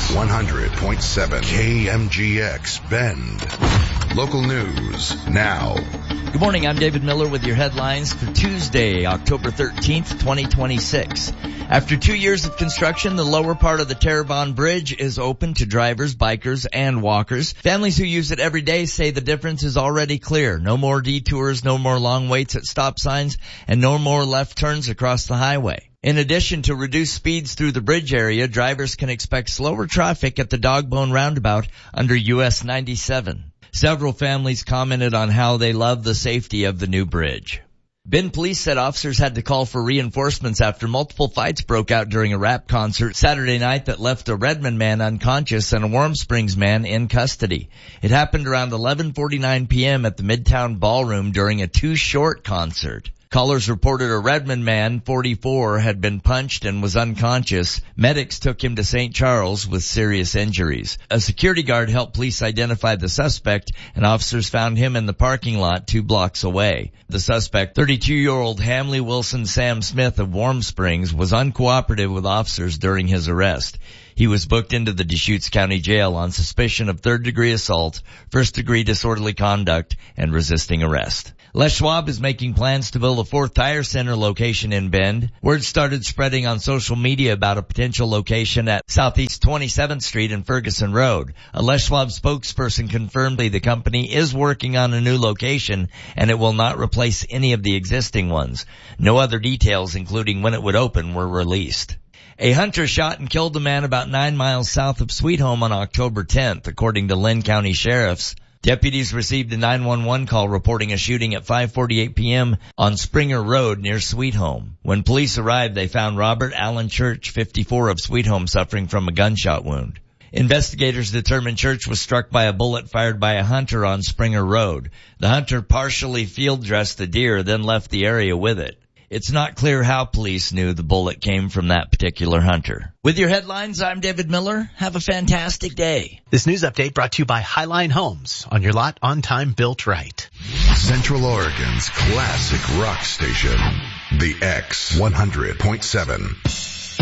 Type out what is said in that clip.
100.7 KMGX Bend. Local news now. Good morning, I'm David Miller with your headlines for Tuesday, October 13th, 2026. After 2 years of construction, the lower part of the Terrebonne Bridge is open to drivers, bikers, and walkers. Families who use it every day say the difference is already clear. No more detours, no more long waits at stop signs, and no more left turns across the highway. In addition to reduced speeds through the bridge area, drivers can expect slower traffic at the Dogbone Roundabout under US 97. Several families commented on how they love the safety of the new bridge. Bend police said officers had to call for reinforcements after multiple fights broke out during a rap concert Saturday night that left a Redmond man unconscious and a Warm Springs man in custody. It happened around 11:49 p.m. at the Midtown Ballroom during a Too Short concert. Callers reported a Redmond man, 44, had been punched and was unconscious. Medics took him to St. Charles with serious injuries. A security guard helped police identify the suspect, and officers found him in the parking lot 2 blocks away. The suspect, 32-year-old Hamley Wilson Sam Smith of Warm Springs, was uncooperative with officers during his arrest. He was booked into the Deschutes County Jail on suspicion of third-degree assault, first-degree disorderly conduct, and resisting arrest. Les Schwab is making plans to build a 4th tire center location in Bend. Word started spreading on social media about a potential location at Southeast 27th Street and Ferguson Road. A Les Schwab spokesperson confirmed the company is working on a new location and it will not replace any of the existing ones. No other details, including when it would open, were released. A hunter shot and killed a man about 9 miles south of Sweet Home on October 10th, according to Lynn County Sheriffs. Deputies received a 911 call reporting a shooting at 5:48 p.m. on Springer Road near Sweet Home. When police arrived, they found Robert Allen Church, 54, of Sweet Home, suffering from a gunshot wound. Investigators determined Church was struck by a bullet fired by a hunter on Springer Road. The hunter partially field-dressed the deer, then left the area with it. It's not clear how police knew the bullet came from that particular hunter. With your headlines, I'm David Miller. Have a fantastic day. This news update brought to you by Highline Homes. On your lot, on time, built right. Central Oregon's classic rock station, the X 100.7.